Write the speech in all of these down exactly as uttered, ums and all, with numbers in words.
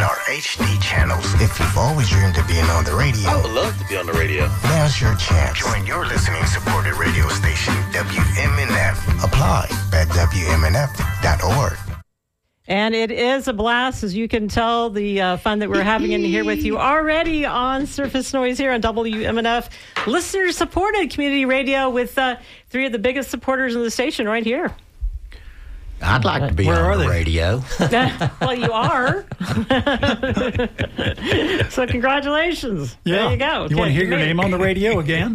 our H D channels. If you've always dreamed of being on the radio, I would love to be on the radio. Now's your chance. Join your listening supported radio station, W M N F. Apply at W M N F dot org. And it is a blast, as you can tell, the uh, fun that we're having in here with you already on Surface Noise here on W M N F. Listener-supported community radio with uh, three of the biggest supporters in the station right here. I'd like to be Where on are the they? radio. Well, you are. So congratulations. Yeah. There you go. You want to hear your me. name on the radio again?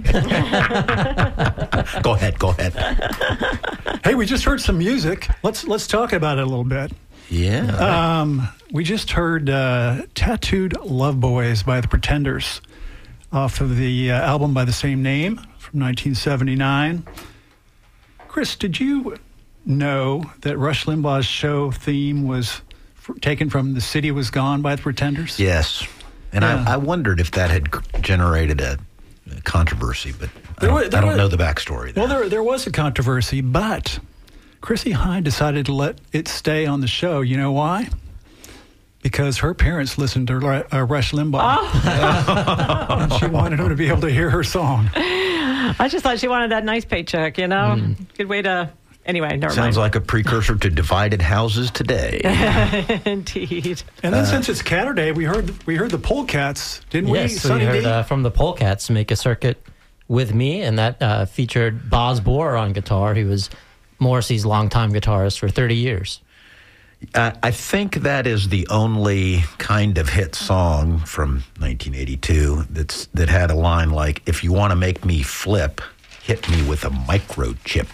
Go ahead, go ahead. Hey, we just heard some music. Let's let's talk about it a little bit. Yeah. Um, we just heard uh, Tattooed Love Boys by the Pretenders off of the uh, album by the same name from nineteen seventy-nine. Chris, did you know that Rush Limbaugh's show theme was f- taken from The City Was Gone by the Pretenders? Yes. And Yeah. I, I wondered if that had c- generated a, a controversy, but I There don't, wa- there I don't wa- know the backstory there. Well, there there was a controversy, but Chrissy Hynde decided to let it stay on the show. You know why? Because her parents listened to Ru- uh, Rush Limbaugh. Oh. And she wanted them to be able to hear her song. I just thought she wanted that nice paycheck, you know? Mm. Good way to... Anyway, never Sounds mind. like a precursor to divided houses today. Indeed. And then since it's Catterday, we heard we heard the Polecats, didn't we? Yes, Sonny we heard D? uh, from the Polecats make a circuit with me, and that uh, featured Boz Bohr on guitar. He was Morrissey's longtime guitarist for thirty years. Uh, I think that is the only kind of hit song from nineteen eighty-two that's that had a line like, "If you want to make me flip, hit me with a microchip."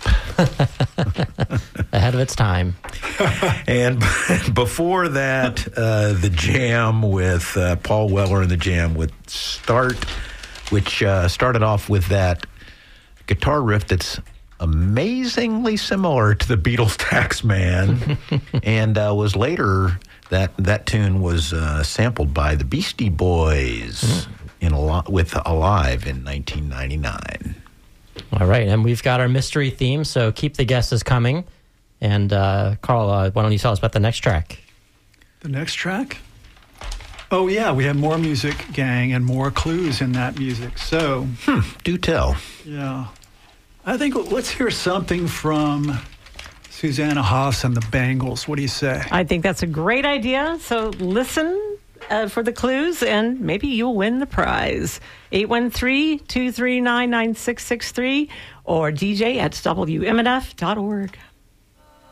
Ahead of its time. And before that, uh, the Jam with uh, Paul Weller and the Jam with Start, which uh, started off with that guitar riff that's amazingly similar to the Beatles' Taxman, and uh, was later, that, that tune was uh, sampled by the Beastie Boys mm. in Al- with Alive in nineteen ninety-nine. All right, and we've got our mystery theme, so keep the guesses coming. And uh, Carl, uh, why don't you tell us about the next track? The next track? Oh, yeah, we have more music, gang, and more clues in that music. So, Hmm, do tell. yeah. I think let's hear something from Susanna Hoffs and the Bangles. What do you say? I think that's a great idea. So listen uh, for the clues, and maybe you'll win the prize. eight one three, two three nine, nine six six three or D J at W M N F dot org.